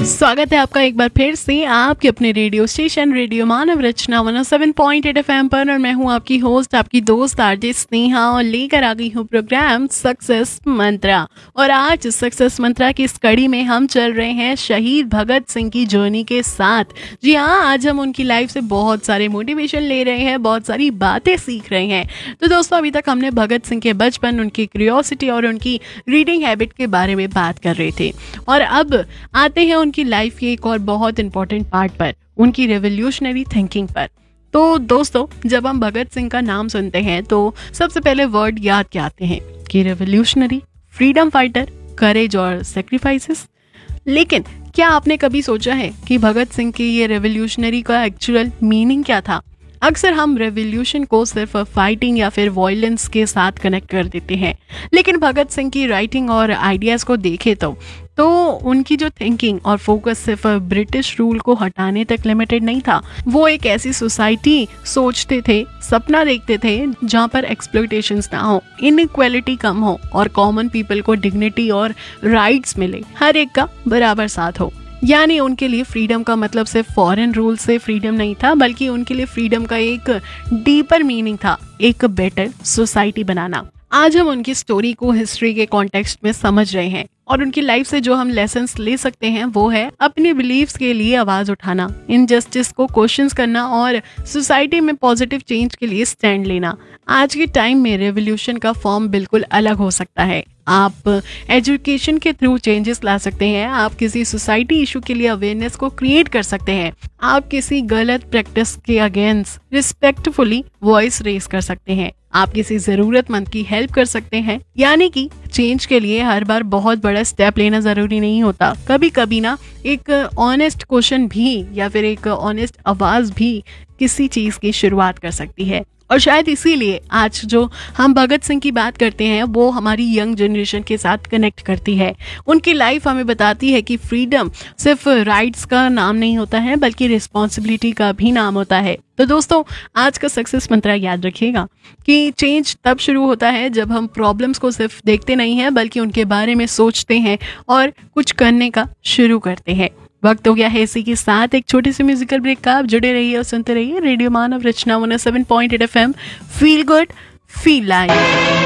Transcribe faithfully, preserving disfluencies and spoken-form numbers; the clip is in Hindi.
स्वागत है आपका एक बार फिर से आपके अपने रेडियो स्टेशन रेडियो मानव रचना one O seven point eight FM पर। और मैं हूं आपकी होस्ट, आपकी दोस्त आरजे स्नेहा, और लेकर आ गई हूं प्रोग्राम सक्सेस मंत्रा। और आज सक्सेस मंत्रा की इस कड़ी में हम चल रहे हैं शहीद भगत सिंह की जर्नी के साथ। जी हाँ, आज हम उनकी लाइफ से बहुत सारे मोटिवेशन ले रहे हैं, बहुत सारी बातें सीख रहे हैं। तो दोस्तों, अभी तक हमने भगत सिंह के बचपन, उनकी क्यूरियोसिटी और उनकी रीडिंग हैबिट के बारे में बात कर रहे थे। और अब आते हैं उनकी लाइफ के एक और बहुत इंपॉर्टेंट पार्ट पर, उनकी रेवोल्यूशनरी थिंकिंग पर। तो दोस्तों, जब हम भगत सिंह का नाम सुनते हैं तो सबसे पहले वर्ड याद क्या आते हैं कि रेवोल्यूशनरी, फ्रीडम फाइटर, करेज और सेक्रीफाइसेस। लेकिन क्या आपने कभी सोचा है कि भगत सिंह की ये रेवोल्यूशनरी का एक्चुअल मीनिंग क्या था? अक्सर हम रेवोल्यूशन को सिर्फ फाइटिंग या फिर वॉयलेंस के साथ कनेक्ट कर देते हैं, लेकिन भगत सिंह की राइटिंग और आइडियाज़ को देखें तो तो उनकी जो थिंकिंग और फोकस सिर्फ ब्रिटिश रूल को हटाने तक लिमिटेड नहीं था। वो एक ऐसी सोसाइटी सोचते थे, सपना देखते थे जहाँ पर एक्सप्लॉयटेशंस ना हो, इनइक्वालिटी कम हो और कॉमन पीपल को डिग्निटी और राइट्स मिले, हर एक का बराबर साथ हो। यानी उनके लिए फ्रीडम का मतलब सिर्फ फॉरेन रूल से फ्रीडम नहीं था, बल्कि उनके लिए फ्रीडम का एक डीपर मीनिंग था, एक बेटर सोसाइटी बनाना। आज हम उनकी स्टोरी को हिस्ट्री के कॉन्टेक्स्ट में समझ रहे हैं, और उनकी लाइफ से जो हम लेसन्स ले सकते हैं वो है अपने बिलीव्स के लिए आवाज उठाना, इनजस्टिस को क्वेश्चंस करना और सोसाइटी में पॉजिटिव चेंज के लिए स्टैंड लेना। आज के टाइम में रेवोल्यूशन का फॉर्म बिल्कुल अलग हो सकता है। आप एजुकेशन के थ्रू चेंजेस ला सकते हैं, आप किसी सोसाइटी इशू के लिए अवेयरनेस को क्रिएट कर सकते हैं, आप किसी गलत प्रैक्टिस के अगेंस्ट रिस्पेक्टफुली वॉइस रेज कर सकते हैं, आप किसी जरूरतमंद की हेल्प कर सकते हैं। यानी कि चेंज के लिए हर बार बहुत बड़ा स्टेप लेना जरूरी नहीं होता। कभी कभी ना एक ऑनेस्ट क्वेश्चन भी या फिर एक ऑनेस्ट आवाज भी किसी चीज की शुरुआत कर सकती है। और शायद इसीलिए आज जो हम भगत सिंह की बात करते हैं वो हमारी यंग जनरेशन के साथ कनेक्ट करती है। उनकी लाइफ हमें बताती है कि फ्रीडम सिर्फ राइट्स का नाम नहीं होता है, बल्कि रिस्पॉन्सिबिलिटी का भी नाम होता है। तो दोस्तों, आज का सक्सेस मंत्रा याद रखिएगा कि चेंज तब शुरू होता है जब हम प्रॉब्लम्स को सिर्फ देखते नहीं हैं, बल्कि उनके बारे में सोचते हैं और कुछ करने का शुरू करते हैं। वक्त हो गया है इसी के साथ एक छोटी सी म्यूजिकल ब्रेक का। आप जुड़े रहिए और सुनते रहिए रेडियो मानव रचना one O seven point eight FM. Feel good, feel live.